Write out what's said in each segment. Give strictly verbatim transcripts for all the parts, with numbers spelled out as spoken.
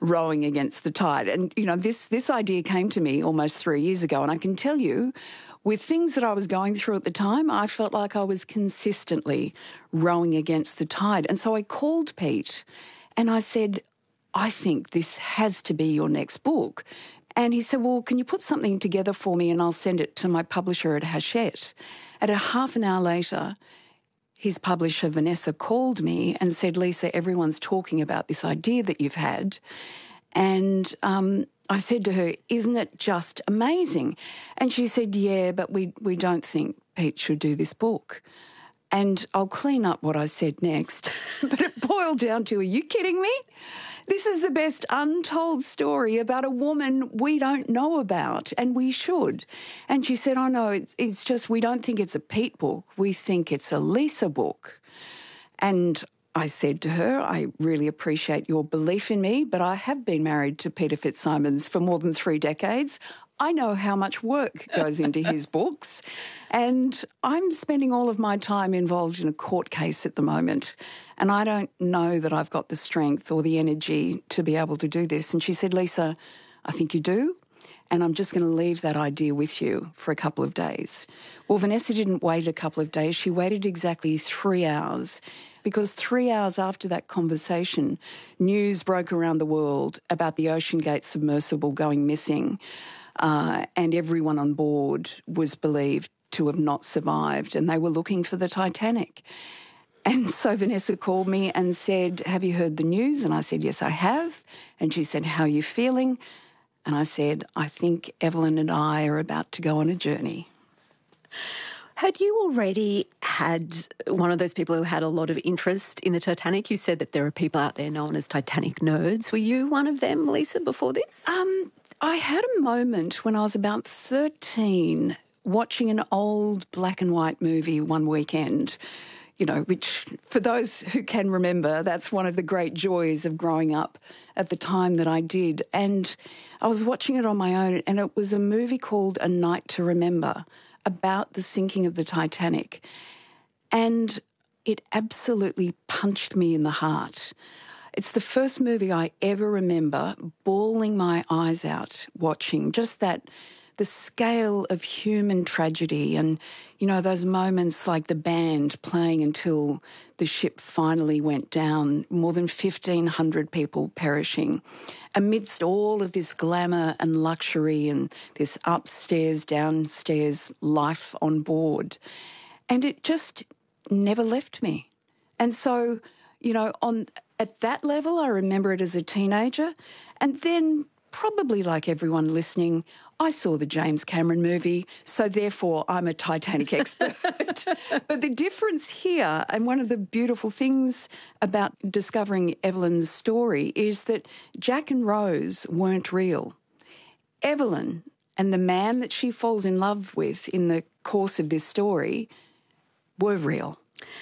rowing against the tide. And, you know, this, this idea came to me almost three years ago, and I can tell you, with things that I was going through at the time, I felt like I was consistently rowing against the tide. And so I called Pete and I said, I think this has to be your next book. And he said, well, can you put something together for me and I'll send it to my publisher at Hachette. At a half an hour later, his publisher, Vanessa, called me and said, Lisa, everyone's talking about this idea that you've had. And um, I said to her, isn't it just amazing? And she said, yeah, but we, we don't think Pete should do this book. And I'll clean up what I said next. But it boiled down to, are you kidding me? This is the best untold story about a woman we don't know about, and we should. And she said, oh, no, it's, it's just we don't think it's a Pete book. We think it's a Lisa book. And I said to her, I really appreciate your belief in me, but I have been married to Peter Fitzsimons for more than three decades. I know how much work goes into his books, and I'm spending all of my time involved in a court case at the moment, and I don't know that I've got the strength or the energy to be able to do this. And she said, Lisa, I think you do, and I'm just going to leave that idea with you for a couple of days. Well, Vanessa didn't wait a couple of days. She waited exactly three hours, because three hours after that conversation, news broke around the world about the OceanGate submersible going missing. Uh, and everyone on board was believed to have not survived, and they were looking for the Titanic. And so Vanessa called me and said, have you heard the news? And I said, yes, I have. And she said, how are you feeling? And I said, I think Evelyn and I are about to go on a journey. Had you already had one of those people who had a lot of interest in the Titanic? You said that there are people out there known as Titanic nerds. Were you one of them, Lisa, before this? Um... I had a moment when I was about thirteen watching an old black and white movie one weekend, you know, which for those who can remember, that's one of the great joys of growing up at the time that I did. And I was watching it on my own, and it was a movie called A Night to Remember about the sinking of the Titanic. And it absolutely punched me in the heart. It's the first movie I ever remember bawling my eyes out watching, just that, the scale of human tragedy and, you know, those moments like the band playing until the ship finally went down, more than fifteen hundred people perishing, amidst all of this glamour and luxury and this upstairs, downstairs life on board. And it just never left me. And so, you know, on at that level, I remember it as a teenager. And then, probably like everyone listening, I saw the James Cameron movie, so therefore I'm a Titanic expert. But the difference here, and one of the beautiful things about discovering Evelyn's story, is that Jack and Rose weren't real. Evelyn and the man that she falls in love with in the course of this story were real.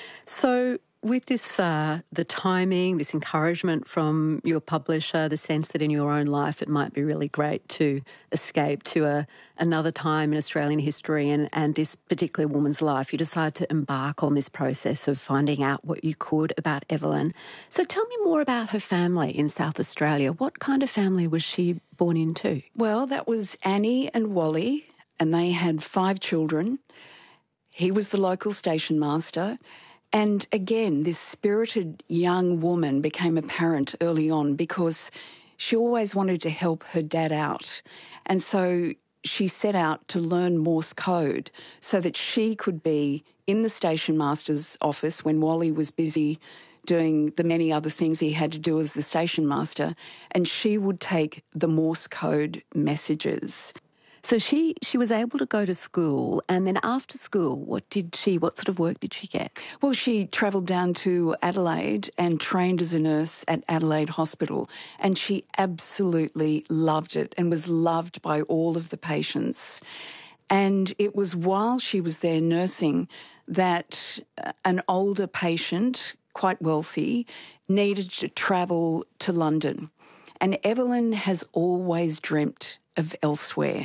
So with this, uh, the timing, this encouragement from your publisher, the sense that in your own life it might be really great to escape to a, another time in Australian history and, and this particular woman's life, you decided to embark on this process of finding out what you could about Evelyn. So tell me more about her family in South Australia. What kind of family was she born into? Well, that was Annie and Wally, and they had five children. He was the local station master. And again, this spirited young woman became apparent early on because she always wanted to help her dad out. And so she set out to learn Morse code so that she could be in the station master's office when Wally was busy doing the many other things he had to do as the station master, and she would take the Morse code messages. So she, she was able to go to school, and then after school, what did she, what sort of work did she get? Well, she travelled down to Adelaide and trained as a nurse at Adelaide Hospital, and she absolutely loved it and was loved by all of the patients. And it was while she was there nursing that an older patient, quite wealthy, needed to travel to London. And Evelyn has always dreamt of elsewhere.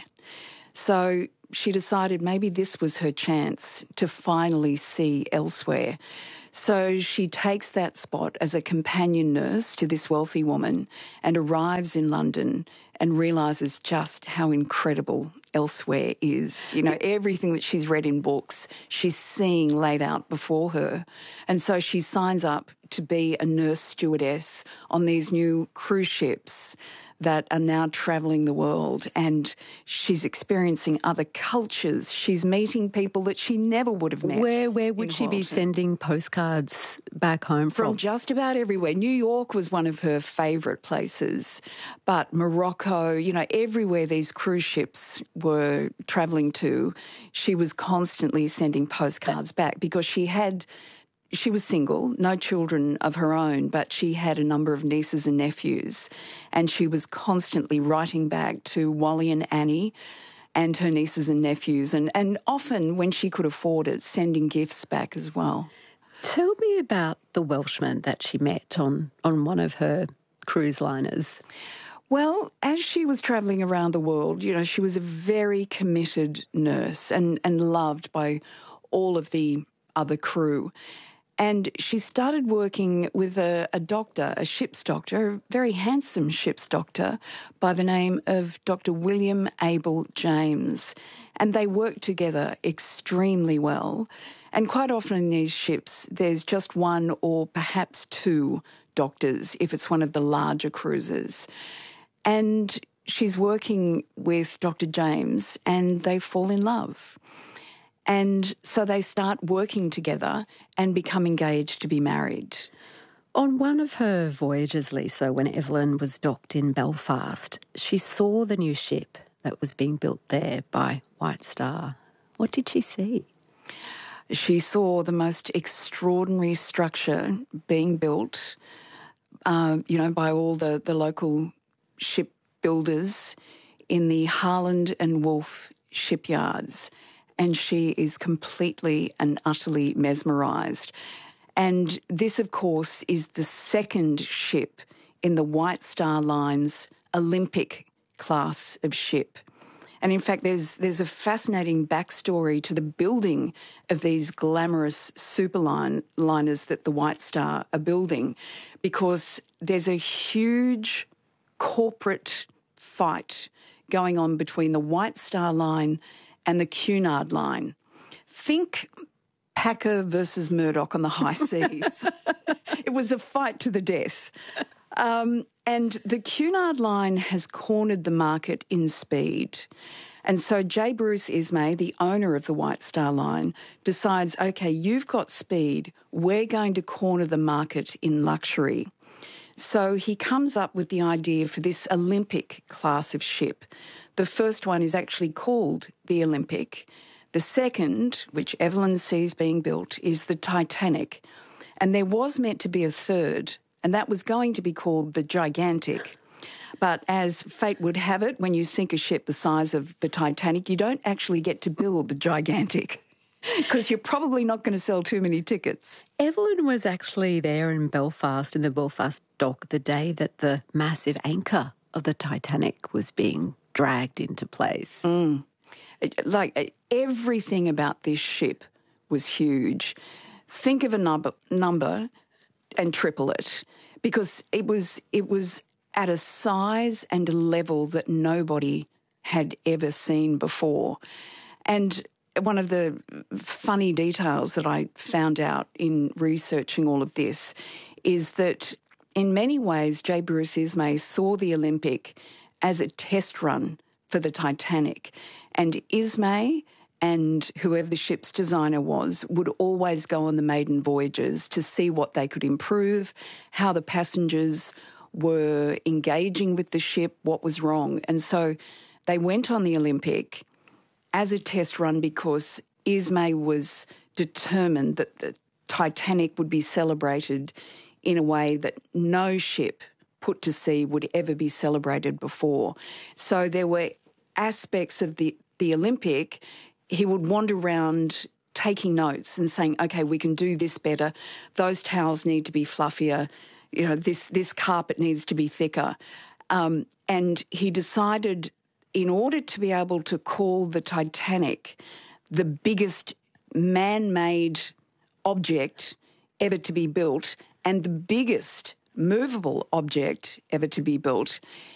So she decided maybe this was her chance to finally see elsewhere. So she takes that spot as a companion nurse to this wealthy woman and arrives in London and realises just how incredible elsewhere is. You know, everything that she's read in books, she's seeing laid out before her. And so she signs up to be a nurse stewardess on these new cruise ships that are now travelling the world, and she's experiencing other cultures. She's meeting people that she never would have met. Where where would she be sending postcards back home from? From just about everywhere. New York was one of her favourite places, but Morocco, you know, everywhere these cruise ships were travelling to, she was constantly sending postcards back because she had... She was single, no children of her own, but she had a number of nieces and nephews, and she was constantly writing back to Wally and Annie and her nieces and nephews, and, and often, when she could afford it, sending gifts back as well. Tell me about the Welshman that she met on, on one of her cruise liners. Well, as she was travelling around the world, you know, she was a very committed nurse and, and loved by all of the other crew. And she started working with a, a doctor, a ship's doctor, a very handsome ship's doctor by the name of Doctor William Abel James. And they worked together extremely well. And quite often in these ships, there's just one or perhaps two doctors if it's one of the larger cruises. And she's working with Doctor James and they fall in love. And so they start working together and become engaged to be married. On one of her voyages, Lisa, when Evelyn was docked in Belfast, she saw the new ship that was being built there by White Star. What did she see? She saw the most extraordinary structure being built, uh, you know, by all the, the local shipbuilders in the Harland and Wolff shipyards. And she is completely and utterly mesmerised. And this, of course, is the second ship in the White Star Line's Olympic class of ship. And in fact, there's there's a fascinating backstory to the building of these glamorous superliners that the White Star are building, because there's a huge corporate fight going on between the White Star Line and the Cunard Line. Think Packer versus Murdoch on the high seas. It was a fight to the death. Um, and the Cunard Line has cornered the market in speed. And so J. Bruce Ismay, the owner of the White Star Line, decides, OK, you've got speed. We're going to corner the market in luxury. So he comes up with the idea for this Olympic class of ship. The first one is actually called the Olympic. The second, which Evelyn sees being built, is the Titanic. And there was meant to be a third, and that was going to be called the Gigantic. But as fate would have it, when you sink a ship the size of the Titanic, you don't actually get to build the Gigantic because you're probably not going to sell too many tickets. Evelyn was actually there in Belfast, in the Belfast dock, the day that the massive anchor of the Titanic was being dragged into place. Mm. Like, everything about this ship was huge. Think of a number, number and triple it, because it was it was at a size and a level that nobody had ever seen before. And one of the funny details that I found out in researching all of this is that in many ways J. Bruce Ismay saw the Olympic as a test run for the Titanic. And Ismay and whoever the ship's designer was would always go on the maiden voyages to see what they could improve, how the passengers were engaging with the ship, what was wrong. And so they went on the Olympic as a test run because Ismay was determined that the Titanic would be celebrated in a way that no ship put to sea would ever be celebrated before. So there were aspects of the, the Olympic. He would wander around taking notes and saying, OK, we can do this better. Those towels need to be fluffier. You know, this, this carpet needs to be thicker. Um, and he decided, in order to be able to call the Titanic the biggest man-made object ever to be built and the biggest movable object ever to be built